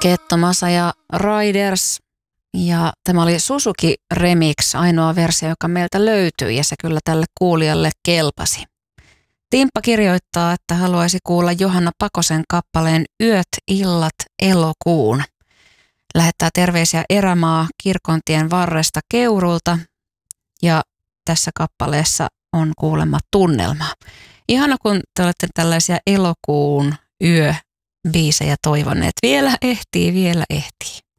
Kettomasa ja Riders. Ja tämä oli Suzuki Remix, ainoa versio, joka meiltä löytyi ja se kyllä tälle kuulijalle kelpasi. Timppa kirjoittaa, että haluaisi kuulla Johanna Pakosen kappaleen Yöt, illat, elokuun. Lähettää terveisiä Erämaa Kirkontien varresta Keurulta ja tässä kappaleessa on kuulemma tunnelmaa. Ihana, kun te olette tällaisia elokuun yöbiisejä toivoneet. Vielä ehtii, vielä ehtii.